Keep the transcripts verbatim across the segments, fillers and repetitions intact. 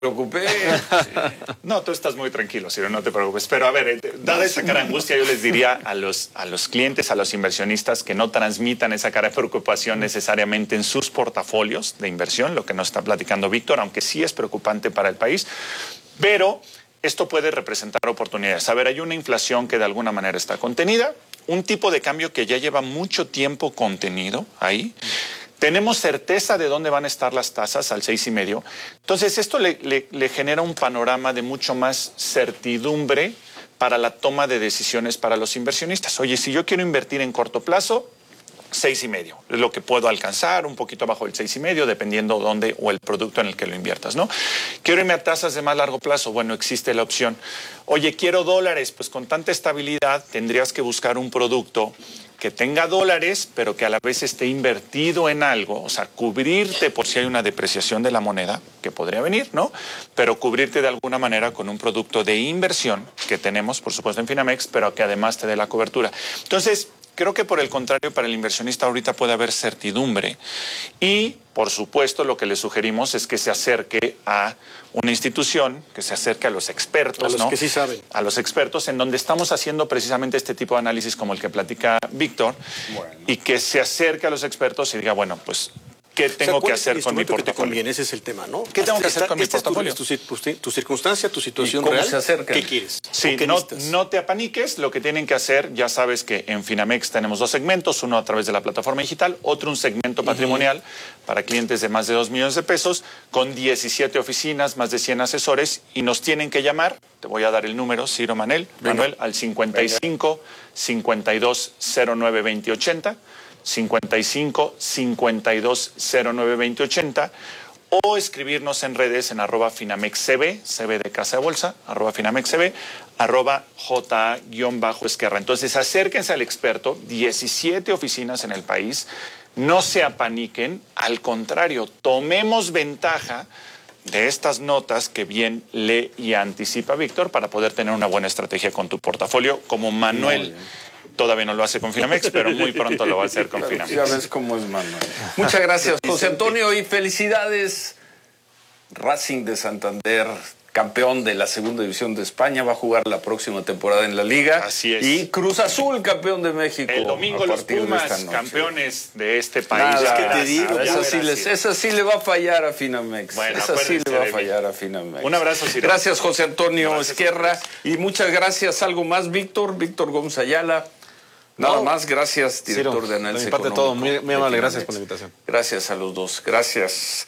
preocupé. No, tú estás muy tranquilo, Ciro, no te preocupes. Pero a ver, dada esa cara de angustia, yo les diría a los, a los clientes, a los inversionistas que no transmitan esa cara de preocupación necesariamente en sus portafolios de inversión, lo que nos está platicando Víctor, aunque sí es preocupante para el país. Pero esto puede representar oportunidades. A ver, hay una inflación que de alguna manera está contenida, un tipo de cambio que ya lleva mucho tiempo contenido ahí. Tenemos certeza de dónde van a estar las tasas al seis y medio. Entonces, esto le, le, le genera un panorama de mucho más certidumbre para la toma de decisiones para los inversionistas. Oye, si yo quiero invertir en corto plazo, seis y medio, es lo que puedo alcanzar, un poquito abajo del seis y medio, dependiendo dónde o el producto en el que lo inviertas, ¿no? Quiero irme a tasas de más largo plazo, bueno, existe la opción. Oye, quiero dólares, pues con tanta estabilidad tendrías que buscar un producto que tenga dólares, pero que a la vez esté invertido en algo, o sea, cubrirte por si hay una depreciación de la moneda, que podría venir, ¿no? Pero cubrirte de alguna manera con un producto de inversión que tenemos, por supuesto, en Finamex, pero que además te dé la cobertura. Entonces, creo que por el contrario, para el inversionista ahorita puede haber certidumbre y, por supuesto, lo que le sugerimos es que se acerque a una institución, que se acerque a los expertos, a los ¿no? que sí saben. A los expertos, en donde estamos haciendo precisamente este tipo de análisis como el que platica Víctor, bueno, y que se acerque a los expertos y diga, bueno, pues, ¿qué tengo o sea, que hacer es con mi portafolio? Que te conviene, ese es el tema, ¿no? ¿Qué tengo que hacer con mi portafolio? Tu, tu, tu, tu circunstancia, tu situación ¿Cómo real. se acercan? ¿Qué quieres? Sí, ¿Qué no, no te apaniques. Lo que tienen que hacer, ya sabes que en Finamex tenemos dos segmentos, uno a través de la plataforma digital, otro un segmento patrimonial uh-huh. para clientes de más de dos millones de pesos, con diecisiete oficinas, más de cien asesores, y nos tienen que llamar. Te voy a dar el número, Ciro Manuel, Manuel, al cincuenta y cinco, cincuenta y dos, cero nueve, veinte, ochenta. cincuenta y cinco, cincuenta y dos, cero nueve, veinte, ochenta o escribirnos en redes en arroba finamexcb, cb de casa de bolsa, arroba finamexcb, arroba ja-esquerra. Entonces acérquense al experto, diecisiete oficinas en el país, no se apaniquen, al contrario, tomemos ventaja de estas notas que bien lee y anticipa Víctor para poder tener una buena estrategia con tu portafolio, como Manuel. Todavía no lo hace con Finamex, pero muy pronto lo va a hacer con Finamex. Ya ves cómo es, Manuel. Muchas gracias, José Antonio, y felicidades. Racing de Santander, campeón de la segunda división de España, va a jugar la próxima temporada en la Liga. Así es. Y Cruz Azul, campeón de México. El domingo los Pumas, de campeones de este país. Nada, ya te digo, esa, sí les, esa sí le va a fallar a Finamex. Bueno, esa sí le va a fallar a Finamex. Un abrazo, Ciro. Gracias, José Antonio gracias, Esquerra. Y muchas gracias. Algo más, Víctor, Víctor Gómez Ayala. Nada no, más, gracias, director Ciro, de análisis de mi parte económico. todo, muy, muy amable, gracias por la invitación. Gracias a los dos, gracias.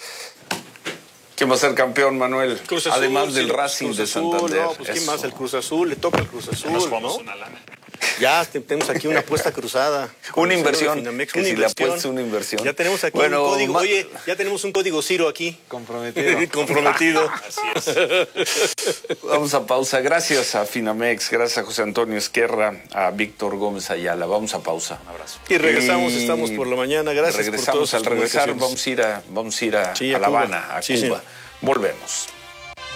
¿Quién va a ser campeón, Manuel? Cruz Azul, además del sí, Racing Cruz de Azul, Santander. No, pues ¿quién más? El Cruz Azul, le toca el Cruz Azul, Nos vamos ¿no? una lana. Ya tenemos aquí una apuesta cruzada. Una inversión. Finamex, que una si inversión. la apuesta una inversión. Ya tenemos aquí bueno, un código. ma... Oye, ya tenemos un código Ciro aquí. Comprometido. Comprometido. Así es. Vamos a pausa. Gracias a Finamex, gracias a José Antonio Esquerra, a Víctor Gómez Ayala. Vamos a pausa. Un abrazo. Y regresamos, y... estamos por la mañana. Gracias regresamos por todos. Al regresar vamos a ir a, vamos a, ir a, sí, a, a La Habana, a sí, Cuba. Sí. Volvemos.